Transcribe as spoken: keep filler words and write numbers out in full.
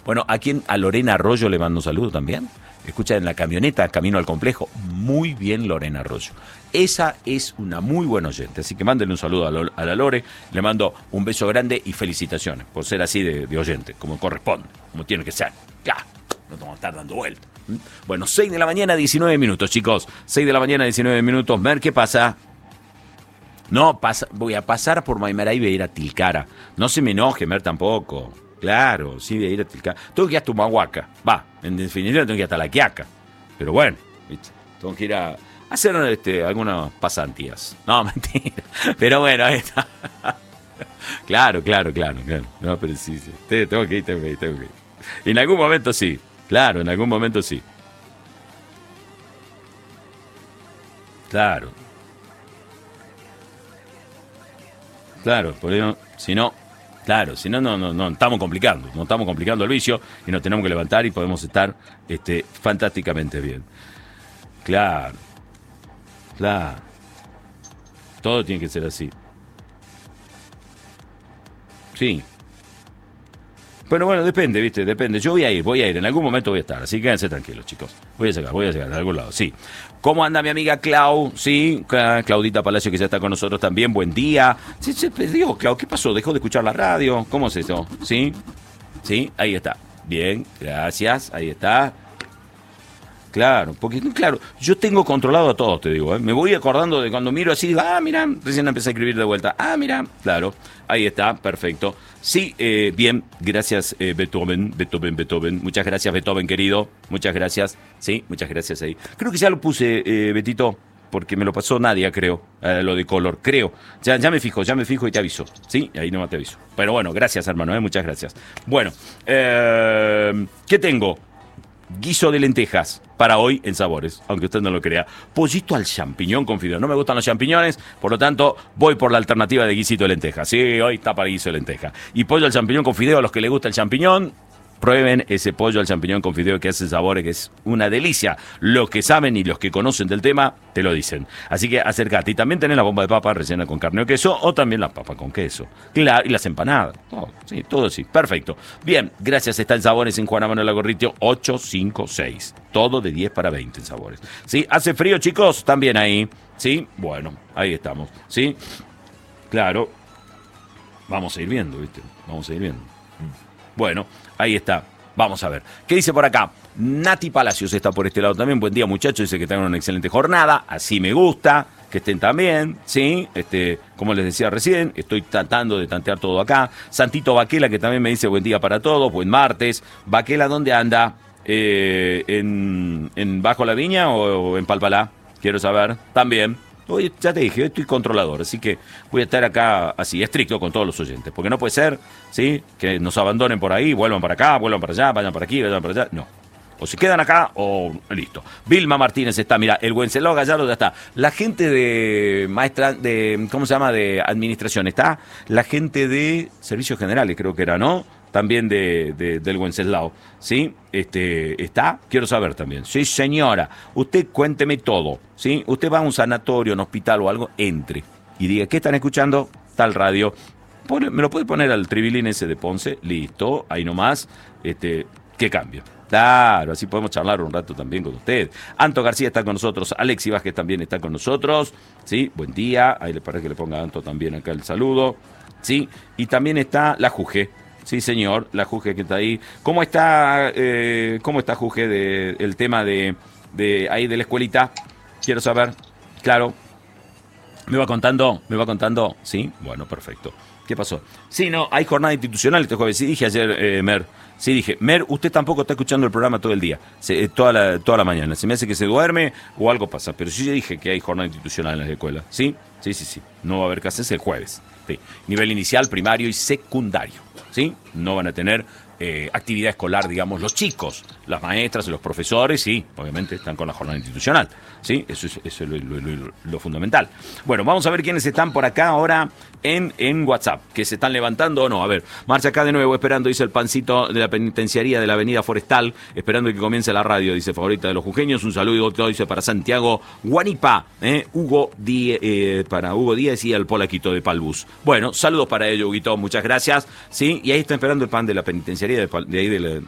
Bueno, ¿a quién? A Lorena Arroyo le mando un saludo también. Escucha en la camioneta, camino al complejo. Muy bien, Lorena Arroyo. Esa es una muy buena oyente. Así que mándenle un saludo a, Lo, a la Lore. Le mando un beso grande y felicitaciones por ser así de, de oyente, como corresponde, como tiene que ser. Ya, no vamos a estar dando vueltas. Bueno, seis de la mañana, diecinueve minutos, chicos. seis de la mañana, diecinueve minutos. Mer, ¿qué pasa? No, pasa, voy a pasar por Maimará y voy a ir a Tilcara. No se me enoje, Mer, tampoco. Claro, sí, voy a ir a Tilcara. Tengo que ir a Tumahuaca. Va, en definitiva tengo que ir hasta La Quiaca. Pero bueno, ¿viste? Tengo que ir a hacer este, algunas pasantías. No, mentira. Pero bueno, ahí está. Claro, claro, claro, claro. No, pero sí, sí. Tengo que ir, tengo que ir, tengo que ir. En algún momento sí. Claro, en algún momento sí. Claro. Claro, por eso, si no, claro, si no, no, no, no, estamos complicando, no estamos complicando el vicio y nos tenemos que levantar y podemos estar este, fantásticamente bien. Claro, claro, todo tiene que ser así. Sí. Pero bueno, depende, ¿viste? Depende. Yo voy a ir, voy a ir. En algún momento voy a estar. Así que quédense tranquilos, chicos. Voy a llegar, voy a llegar de algún lado, sí. ¿Cómo anda mi amiga Clau? Sí, Claudita Palacio, que ya está con nosotros también. Buen día. Sí, se perdió, Clau. ¿Qué pasó? ¿Dejó de escuchar la radio? ¿Cómo es eso? ¿Sí? Sí, ahí está. Bien, gracias. Ahí está. Claro, porque claro, yo tengo controlado a todos, te digo, ¿eh? Me voy acordando de cuando miro así, digo, ah, mira, recién empecé a escribir de vuelta. Ah, mira, claro, ahí está, perfecto. Sí, eh, bien, gracias eh, Beethoven, Beethoven, Beethoven. Muchas gracias, Beethoven, querido. Muchas gracias. Sí, muchas gracias ahí. Creo que ya lo puse, eh, Betito, porque me lo pasó Nadia, creo, eh, lo de color, creo. Ya, ya me fijo, ya me fijo y te aviso. Sí, ahí nomás te aviso. Pero bueno, gracias, hermano, eh, muchas gracias. Bueno, eh, ¿qué tengo? Guiso de lentejas para hoy en Sabores, aunque usted no lo crea. Pollito al champiñón con fideo. No me gustan los champiñones, por lo tanto voy por la alternativa de guisito de lentejas. Sí, hoy está para guiso de lentejas. Y pollo al champiñón con fideo, a los que les gusta el champiñón, prueben ese pollo al champiñón con fideo que hace Sabores, que es una delicia. Los que saben y los que conocen del tema te lo dicen. Así que acércate. Y también tenés la bomba de papa rellena con carne o queso, o también la papa con queso. Claro, y las empanadas. Todo, sí, todo sí. Perfecto. Bien, gracias. Está en Sabores en Juana Manuel Agorritio ocho cinco seis. Todo de diez para veinte en Sabores. ¿Sí? ¿Hace frío, chicos? También ahí. ¿Sí? Bueno, ahí estamos. ¿Sí? Claro. Vamos a ir viendo, ¿viste? Vamos a ir viendo. Bueno, ahí está. Vamos a ver. ¿Qué dice por acá? Nati Palacios está por este lado también. Buen día, muchachos. Dice que tengan una excelente jornada. Así me gusta. Que estén también, ¿sí? Este, como les decía recién, estoy tratando de tantear todo acá. Santito Vaquela, que también me dice buen día para todos. Buen martes. Vaquela, ¿dónde anda? Eh, ¿en, ¿En Bajo la Viña o, o en Palpalá? Quiero saber. También. Hoy ya te dije, hoy estoy controlador, así que voy a estar acá así, estricto con todos los oyentes, porque no puede ser, ¿sí? Que nos abandonen por ahí, vuelvan para acá, vuelvan para allá, vayan para aquí, vayan para allá, no. O se quedan acá o listo. Vilma Martínez está, mira, el Wenceslao Gallardo ya está. La gente de maestra, de, ¿cómo se llama? De administración está. La gente de servicios generales, creo que era, ¿no? También de, de, del Wenceslao, ¿sí? Este, ¿está? Quiero saber también. Sí, señora, usted cuénteme todo, ¿sí? Usted va a un sanatorio, un hospital o algo, entre y diga, ¿qué están escuchando? Tal radio. Pone, me lo puede poner al tribilín ese de Ponce, listo, ahí nomás, este, ¿qué cambio? Claro, así podemos charlar un rato también con usted. Anto García está con nosotros, Alexi Vázquez también está con nosotros, ¿sí? Buen día, ahí le parece que le ponga a Anto también acá el saludo, ¿sí? Y también está la Juge. Sí, señor, la Juge que está ahí. ¿Cómo está, eh, cómo está Juge, de, el tema de, de ahí de la escuelita? Quiero saber. Claro. ¿Me va contando? ¿Me va contando? Sí, bueno, perfecto. ¿Qué pasó? Sí, no, hay jornada institucional este jueves. Sí, dije ayer, eh, Mer. Sí, dije, Mer, usted tampoco está escuchando el programa todo el día, se, toda, la, toda la mañana. Se me hace que se duerme o algo pasa. Pero sí, yo dije que hay jornada institucional en las escuelas. ¿Sí? Sí, sí, sí. No va a haber clases el jueves. Sí. Nivel inicial, primario y secundario. ¿Sí? No van a tener eh, actividad escolar, digamos, los chicos, las maestras, los profesores, sí, obviamente están con la jornada institucional. ¿Sí? Eso es, eso es lo, lo, lo, lo fundamental. Bueno, vamos a ver quiénes están por acá ahora en, en WhatsApp, que se están levantando o no. A ver, marcha acá de nuevo esperando, dice el pancito de la penitenciaría de la avenida Forestal, esperando que comience la radio, dice favorita de los jujeños. Un saludo, dice, para Santiago Guanipa, eh, Hugo Díez, eh, para Hugo Díez y el Polaquito de Palbus. Bueno, saludos para ello, Huguito, muchas gracias. Sí, y ahí está esperando el pan de la penitenciaría de, de ahí de la,